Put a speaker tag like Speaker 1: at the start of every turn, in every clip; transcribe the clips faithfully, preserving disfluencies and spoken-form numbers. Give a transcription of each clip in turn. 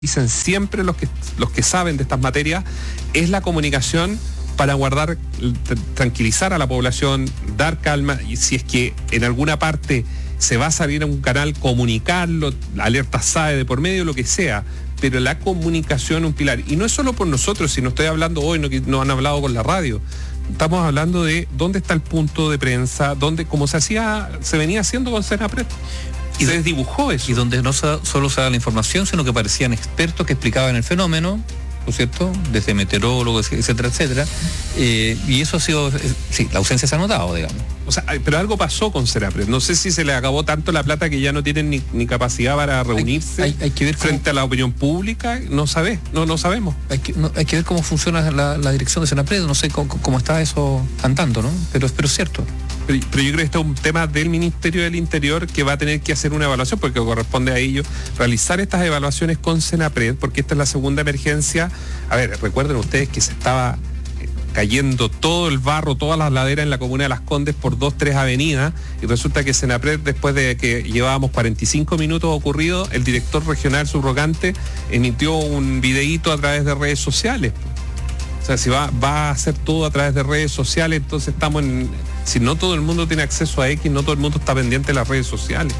Speaker 1: dicen siempre los que, los que saben de estas materias, es la comunicación para guardar, tranquilizar a la población, dar calma, y si es que en alguna parte se va a salir a un canal, comunicarlo, alerta S A E de por medio, lo que sea, pero la comunicación es un pilar. Y no es solo por nosotros, si no estoy hablando hoy, no, no han hablado con la radio, estamos hablando de dónde está el punto de prensa, dónde, como se hacía, se venía haciendo con Senapred. Y se desdibujó eso.
Speaker 2: Y donde no se, solo se da la información, sino que aparecían expertos que explicaban el fenómeno, ¿no es cierto?, desde meteorólogos, etcétera, etcétera. Eh, y eso ha sido, eh, sí, la ausencia se ha notado, digamos.
Speaker 1: O sea, pero algo pasó con Senapred. No sé si se le acabó tanto la plata que ya no tienen ni, ni capacidad para reunirse
Speaker 2: hay, hay, hay que ver
Speaker 1: frente
Speaker 2: cómo,
Speaker 1: a la opinión pública. No sabes, no, no sabemos.
Speaker 2: Hay que, no, hay que ver cómo funciona la, la dirección de Senapred. No sé cómo, cómo está eso andando, ¿no? Pero, pero es cierto.
Speaker 1: Pero, pero yo creo que este es un tema del Ministerio del Interior que va a tener que hacer una evaluación, porque corresponde a ellos realizar estas evaluaciones con Senapred, porque esta es la segunda emergencia. A ver, recuerden ustedes que se estaba cayendo todo el barro, todas las laderas en la comuna de Las Condes por dos, tres avenidas, y resulta que Senapred, después de que llevábamos cuarenta y cinco minutos ocurrido, el director regional subrogante emitió un videíto a través de redes sociales. O sea, si va, va a hacer todo a través de redes sociales, entonces estamos en... Si no todo el mundo tiene acceso a X, no todo el mundo está pendiente de las redes sociales.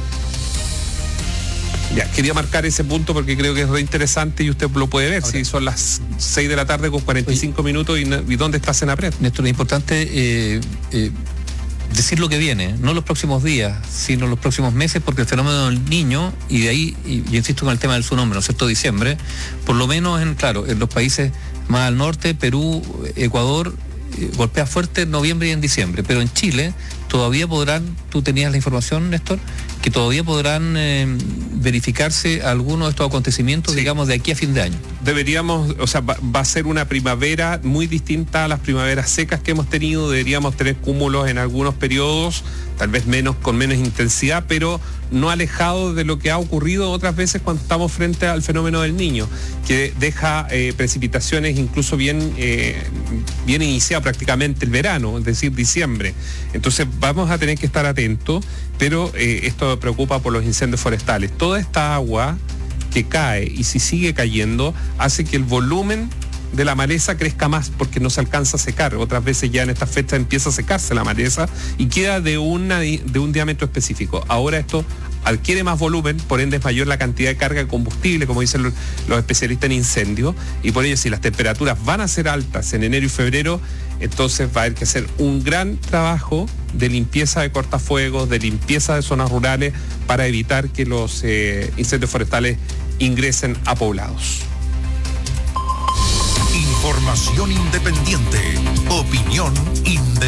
Speaker 1: Ya, quería marcar ese punto porque creo que es re interesante y usted lo puede ver. Ahora, si son las seis de la tarde con cuarenta y cinco oye, minutos y, y ¿dónde está Senapred?
Speaker 2: Néstor, es importante eh, eh, decir lo que viene, no los próximos días, sino los próximos meses, porque el fenómeno del Niño, y de ahí, y, y insisto con el tema del su nombre, ¿no es cierto?, diciembre, por lo menos en, claro, en los países más al norte, Perú, Ecuador, eh, golpea fuerte en noviembre y en diciembre, pero en Chile todavía podrán, tú tenías la información, Néstor, que todavía podrán eh, verificarse algunos de estos acontecimientos, sí, digamos, de aquí a fin de año.
Speaker 1: Deberíamos, o sea, va, va a ser una primavera muy distinta a las primaveras secas que hemos tenido. Deberíamos tener cúmulos en algunos periodos, tal vez menos, con menos intensidad, pero no alejado de lo que ha ocurrido otras veces cuando estamos frente al fenómeno del Niño, que deja eh, precipitaciones incluso bien, eh, bien iniciado prácticamente el verano, es decir, diciembre. Entonces vamos a tener que estar atentos, pero eh, esto me preocupa por los incendios forestales. Toda esta agua que cae, y si sigue cayendo, hace que el volumen de la maleza crezca más porque no se alcanza a secar. Otras veces ya en esta fecha empieza a secarse la maleza y queda de, una, de un diámetro específico. Ahora esto adquiere más volumen, por ende es mayor la cantidad de carga de combustible, como dicen los, los especialistas en incendios, y por ello si las temperaturas van a ser altas en enero y febrero, entonces va a haber que hacer un gran trabajo de limpieza de cortafuegos, de limpieza de zonas rurales para evitar que los eh, incendios forestales ingresen a poblados.
Speaker 3: Información independiente, opinión independiente.